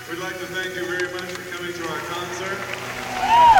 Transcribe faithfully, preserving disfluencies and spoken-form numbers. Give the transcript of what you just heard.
We'd like to thank you very much for coming to our concert.